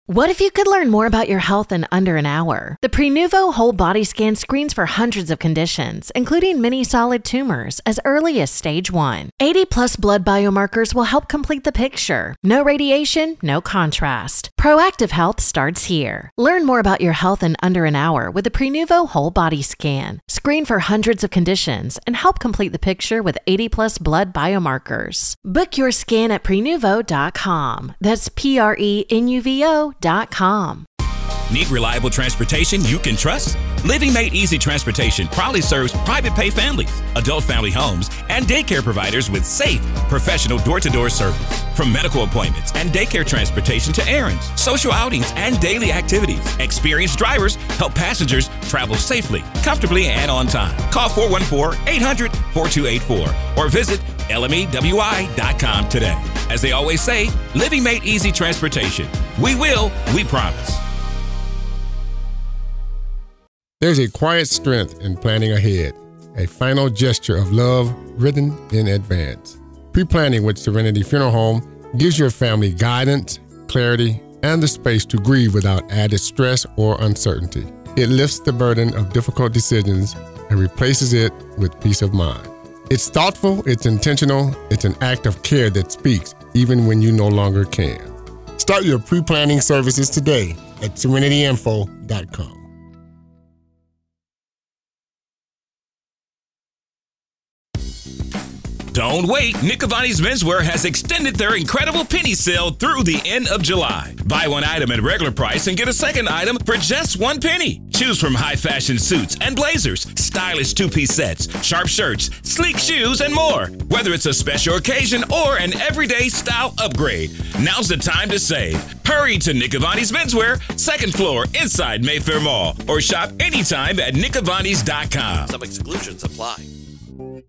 What if you could learn more about your health in under an hour? The Prenuvo Whole Body Scan screens for hundreds of conditions, including many solid tumors, as early as stage 1. 80-plus blood biomarkers will help complete the picture. No radiation, no contrast. Proactive health starts here. Learn more about your health in under an hour with the Prenuvo Whole Body Scan. Screen for hundreds of conditions and help complete the picture with 80-plus blood biomarkers. Book your scan at Prenuvo.com. That's Prenuvo.com. Need reliable transportation you can trust? Living Made Easy Transportation proudly serves private pay families, adult family homes, and daycare providers with safe, professional door-to-door service. From medical appointments and daycare transportation to errands, social outings, and daily activities, experienced drivers help passengers travel safely, comfortably, and on time. Call 414-800-4284 or visit LMEWI.com today. As they always say, Living Made Easy Transportation. We will, we promise. There's a quiet strength in planning ahead, a final gesture of love written in advance. Pre-planning with Serenity Funeral Home gives your family guidance, clarity, and the space to grieve without added stress or uncertainty. It lifts the burden of difficult decisions and replaces it with peace of mind. It's thoughtful, it's intentional, it's an act of care that speaks even when you no longer can. Start your pre-planning services today at serenityinfo.com. Don't wait. Nick Cavani's Menswear has extended their incredible penny sale through the end of July. Buy one item at regular price and get a second item for just 1 penny. Choose from high fashion suits and blazers, stylish 2-piece sets, sharp shirts, sleek shoes, and more. Whether it's a special occasion or an everyday style upgrade, now's the time to save. Hurry to Nick Cavani's Menswear, 2nd floor inside Mayfair Mall, or shop anytime at nickcavanis.com. Some exclusions apply.